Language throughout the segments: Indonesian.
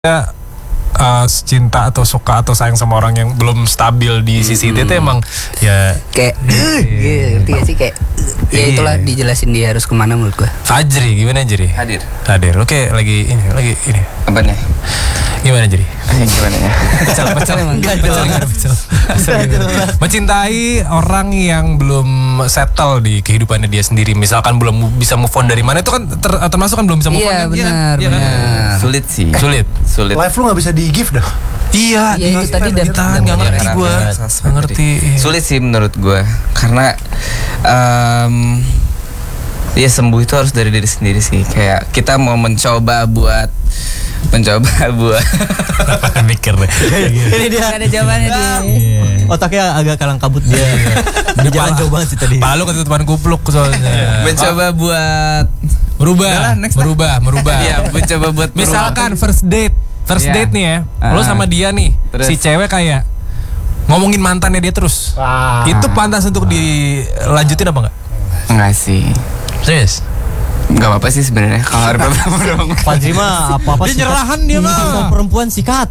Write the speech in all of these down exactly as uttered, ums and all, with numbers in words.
uh, cinta atau suka atau sayang sama orang yang belum stabil di sisi itu, itu emang ya kayak iya, ngerti gak sih kayak ya itulah dijelasin dia harus kemana menurut gue. Fajri gimana Jiri? Hadir. Hadir. Oke, lagi ini lagi ini. Apanya? Gimana Jiri? Gimana ya? Pecel, pecel, pecel, pecel, pecel. Mencintai orang yang belum settle di kehidupannya dia sendiri, misalkan belum bisa move on dari mana, itu kan ter, termasuk kan belum bisa move on. Iya kan? benar, Iya kan? benar. Sulit sih. Sulit. Sulit. Live lu gak bisa di give dah. Iya, Iya, di itu tadi dari tahan, nggak ngerti gue, nggak ngerti. Sulit sih menurut gue, karena um, ya sembuh itu harus dari diri sendiri sih. Kayak kita mau mencoba buat mencoba buat mikir deh. Ini dia Gak ada jawabannya dia. otaknya agak kalang kabut dia. Dia jangan coba sih tadi. Palu ketutupan kupluk soalnya. mencoba buat Merubah, Udah lah, next merubah, merubah. Iya, mencoba buat Misalkan first date, first Iya. date nih ya, Ah. lo sama dia nih, Terus? si cewek kayak ngomongin mantannya dia terus. Wah. Itu pantas untuk dilanjutin apa enggak? enggak sih. Serius? Enggak apa-apa sih sebenarnya kalau ada problem. Fajri mah apa-apa Dia nyerahan dia mah. Sama perempuan sikat.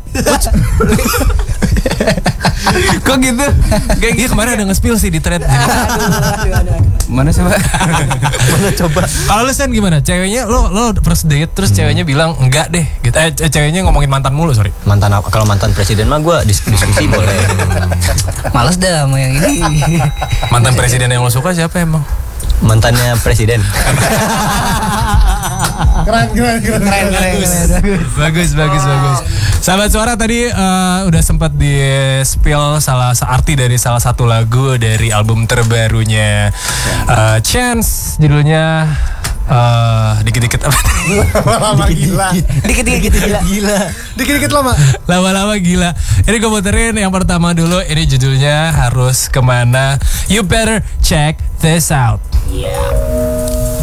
Kok gitu? Kayak gitu kemarin ada nge-spill sih di thread. Mana coba? Mana coba? Kalau lu Sen gimana? Ceweknya lo lo first date terus ceweknya bilang enggak deh gitu. Eh ce- ceweknya ngomongin mantan mulu, sorry. Mantan apa? Kalau mantan presiden mah gue diskusi boleh. Males dah sama yang ini. Mantan presiden yang lo suka siapa emang? Mantannya presiden. Keren, keren, keren, keren, bagus. bagus, bagus, bagus. Sahabat Suara tadi uh, udah sempat di spill salah searti dari salah satu lagu dari album terbarunya uh, Chance, judulnya uh, dikit-dikit apa? Lama-lama gila. Dikit-dikit gila. Gila. Dikit-dikit lama. Lama-lama gila. Ini gue puterin yang pertama dulu. Ini judulnya Harus Kemana. You better check this out. Yeah.